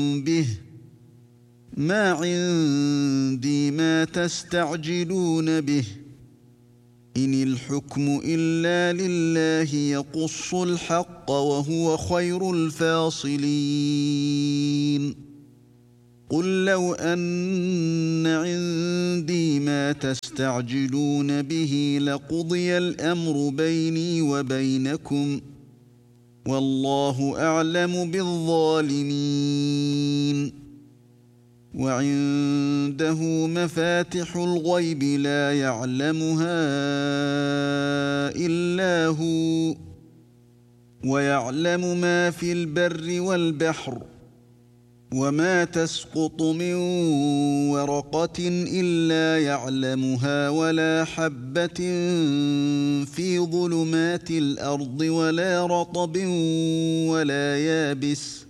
به ما عندي ما تستعجلون به إن الحكم إلا لله يقص الحق وهو خير الفاصلين قل لو أن عندي ما تستعجلون به لقضي الأمر بيني وبينكم والله أعلم بالظالمين وعنده مفاتح الغيب لا يعلمها إلا هو ويعلم ما في البر والبحر وما تسقط من ورقة إلا يعلمها ولا حبة في ظلمات الأرض ولا رطب ولا يابس